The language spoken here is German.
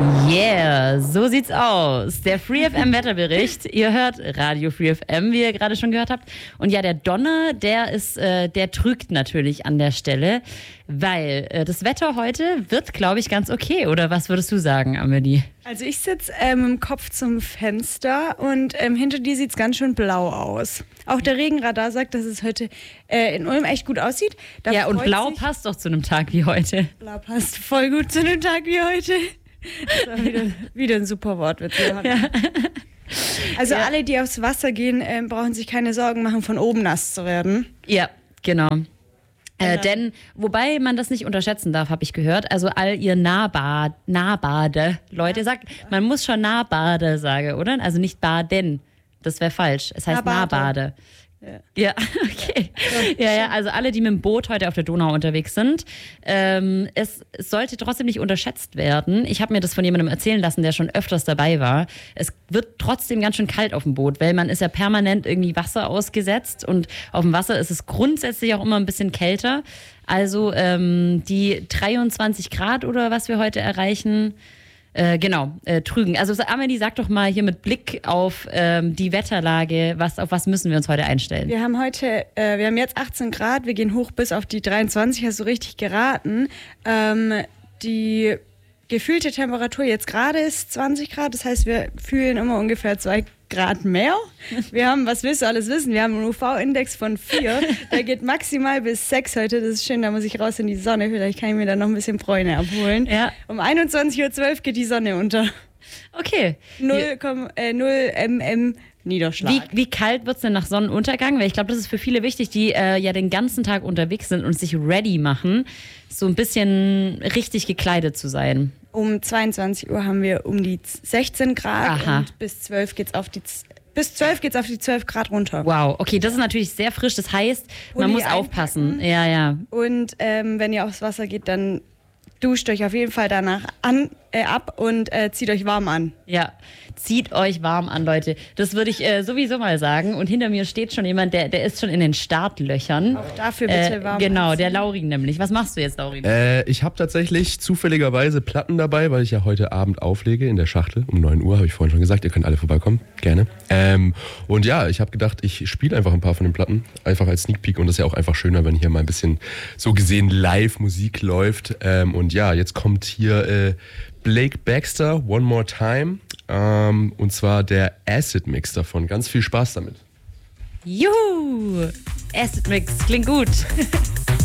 Yeah, so sieht's aus. Der Free FM Wetterbericht. Ihr hört Radio Free FM, wie ihr gerade schon gehört habt. Und ja, der Donner, der trügt natürlich an der Stelle, weil das Wetter heute wird, glaube ich, ganz okay. Oder was würdest du sagen, Amelie? Also ich sitze mit dem Kopf zum Fenster und hinter dir sieht's ganz schön blau aus. Auch der Regenradar sagt, dass es heute in Ulm echt gut aussieht. Da ja, und blau sich, passt doch zu einem Tag wie heute. Blau passt voll gut zu einem Tag wie heute. Das war wieder ein super Wortwitz. Ja. Also alle, die aufs Wasser gehen, brauchen sich keine Sorgen machen, von oben nass zu werden. Ja, genau. Denn, wobei man das nicht unterschätzen darf, habe ich gehört, also all ihr Nahbade-Leute sagt, man muss schon Nahbade sagen, oder? Also nicht baden, das wäre falsch, es heißt Nahbade. Ja, okay. Ja, also alle, die mit dem Boot heute auf der Donau unterwegs sind, es sollte trotzdem nicht unterschätzt werden. Ich habe mir das von jemandem erzählen lassen, der schon öfters dabei war. Es wird trotzdem ganz schön kalt auf dem Boot, weil man ist ja permanent irgendwie Wasser ausgesetzt und auf dem Wasser ist es grundsätzlich auch immer ein bisschen kälter. Also die 23 Grad oder was wir heute erreichen, trügen. Also Amelie, sag doch mal hier mit Blick auf die Wetterlage, auf was müssen wir uns heute einstellen? Wir haben jetzt 18 Grad, wir gehen hoch bis auf die 23, hast du richtig geraten. Die gefühlte Temperatur jetzt gerade ist 20 Grad, das heißt, wir fühlen immer ungefähr 2 Grad mehr. Wir haben, was willst du alles wissen? Wir haben einen UV-Index von 4, der geht maximal bis 6 heute, das ist schön, da muss ich raus in die Sonne, vielleicht kann ich mir da noch ein bisschen Bräune abholen. Ja. Um 21.12 Uhr geht die Sonne unter. Okay. 0 mm Niederschlag. Wie kalt wird es denn nach Sonnenuntergang? Weil ich glaube, das ist für viele wichtig, die ja den ganzen Tag unterwegs sind und sich ready machen, so ein bisschen richtig gekleidet zu sein. Um 22 Uhr haben wir um die 16 Grad. Aha. Und bis 12 geht's auf die 12 Grad runter. Wow, okay, das ist natürlich sehr frisch. Das heißt, man muss aufpassen. Ja. Und wenn ihr aufs Wasser geht, dann duscht euch auf jeden Fall danach ab und zieht euch warm an. Ja, zieht euch warm an, Leute. Das würde ich sowieso mal sagen. Und hinter mir steht schon jemand, der ist schon in den Startlöchern. Auch dafür bitte warm Genau, anziehen. Der Laurin nämlich. Was machst du jetzt, Laurin? Ich habe tatsächlich zufälligerweise Platten dabei, weil ich ja heute Abend auflege in der Schachtel. Um 9 Uhr, habe ich vorhin schon gesagt. Ihr könnt alle vorbeikommen, gerne. Und ja, ich habe gedacht, ich spiele einfach ein paar von den Platten. Einfach als Sneak Peek. Und das ist ja auch einfach schöner, wenn hier mal ein bisschen so gesehen live Musik läuft. Und ja, jetzt kommt hier Blake Baxter, One More Time. Und zwar der Acid Mix davon. Ganz viel Spaß damit. Juhu! Acid Mix, klingt gut.